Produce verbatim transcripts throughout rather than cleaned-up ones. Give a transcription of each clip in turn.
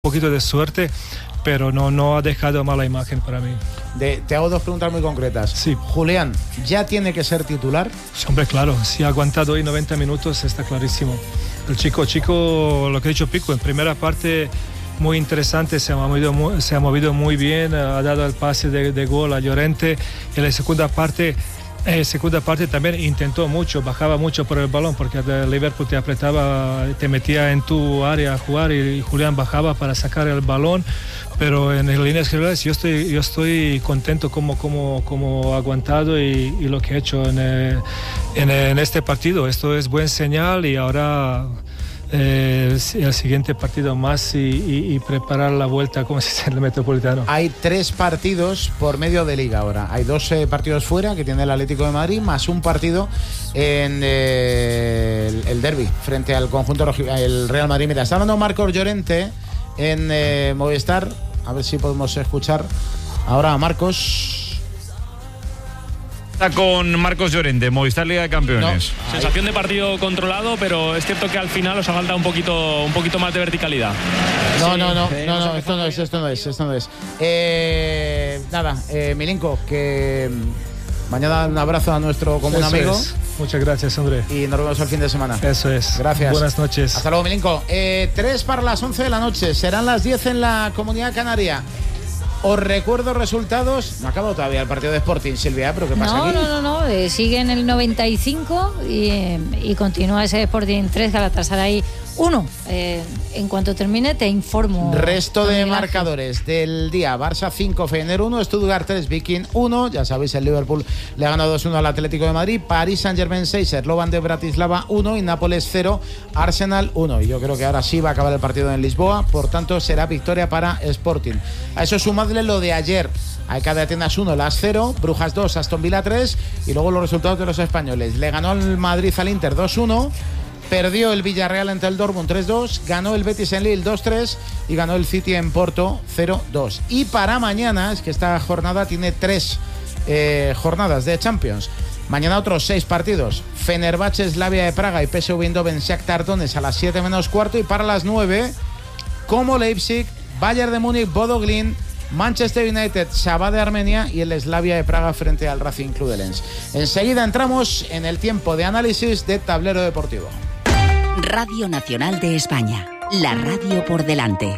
poquito de suerte, pero no, no ha dejado mala imagen para mí. De, te hago dos preguntas muy concretas. Sí. Julián, ¿ya tiene que ser titular? Sí, hombre, claro, si ha aguantado hoy noventa minutos está clarísimo. El chico, chico, lo que ha dicho Pico, en primera parte muy interesante, se ha movido muy, se ha movido muy bien, ha dado el pase de, de gol a Llorente. En la segunda parte En segunda parte también intentó mucho, bajaba mucho por el balón porque el Liverpool te apretaba, te metía en tu área a jugar y Julián bajaba para sacar el balón, pero en líneas generales yo estoy, yo estoy contento como, como, como aguantado y, y lo que he hecho en, en, en este partido. Esto es buen señal y ahora Eh, el siguiente partido más y, y, y preparar la vuelta como si sea el Metropolitano. Hay tres partidos por medio de liga ahora. Hay dos eh, partidos fuera que tiene el Atlético de Madrid, más un partido en eh, el, el derbi frente al conjunto rojo, el Real Madrid. Mira, está hablando Marcos Llorente en eh, Movistar. A ver si podemos escuchar ahora a Marcos. Con Marcos Llorente, Movistar Liga de Campeones. No, sensación de partido controlado, pero es cierto que al final os ha faltado un poquito, un poquito más de verticalidad. No, no, no, no, no, esto no es, esto no es, esto no es. Eh, nada, eh, Milinko, que mañana un abrazo a nuestro común Eso amigo. Es. Muchas gracias, André. Y nos vemos el fin de semana. Eso es. Gracias. Buenas noches. Hasta luego, Milinko. Eh, tres para las once de la noche. Serán las diez en la Comunidad Canaria. Os recuerdo resultados. No ha acabado todavía el partido de Sporting, Silvia, pero ¿qué pasa no, aquí? No, no, no, eh, sigue en el noventa y cinco y, eh, y continúa ese Sporting tres, Galatasaray uno. Eh, en cuanto termine te informo. Resto de marcadores del día: Barça cinco, Feyenoord uno, Stuttgart tres, Viking uno. Ya sabéis, el Liverpool le ha ganado dos uno al Atlético de Madrid. París Saint-Germain seis, Slovan de Bratislava uno y Nápoles cero, Arsenal uno. Y yo creo que ahora sí va a acabar el partido en Lisboa, por tanto será victoria para Sporting. A eso sumadle lo de ayer: A E K de Atenas uno, Las cero, Brujas dos, Aston Villa tres. Y luego los resultados de los españoles: le ganó el Madrid al Inter dos uno, perdió el Villarreal ante el Dortmund tres dos, ganó el Betis en Lille dos tres y ganó el City en Porto cero dos. Y para mañana, es que esta jornada tiene tres eh, jornadas de Champions. Mañana otros seis partidos: Fenerbahce, Slavia de Praga y P S V Eindhoven, Shakhtar Donetsk a las siete menos cuarto. Y para las nueve, como Leipzig, Bayern de Múnich, Bodo Glimt, Manchester United, Sabah de Armenia y el Slavia de Praga frente al Racing Club de Lens. Enseguida entramos en el tiempo de análisis de Tablero Deportivo. Radio Nacional de España, la radio por delante.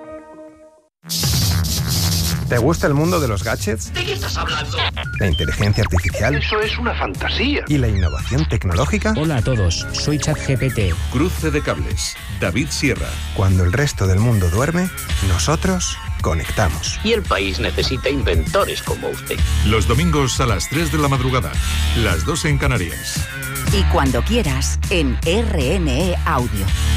¿Te gusta el mundo de los gadgets? ¿De qué estás hablando? ¿La inteligencia artificial? Eso es una fantasía. ¿Y la innovación tecnológica? Hola a todos, soy ChatGPT. Cruce de cables, David Sierra. Cuando el resto del mundo duerme, nosotros conectamos. Y el país necesita inventores como usted. Los domingos a las tres de la madrugada, las dos en Canarias. Y cuando quieras, en R N E Audio.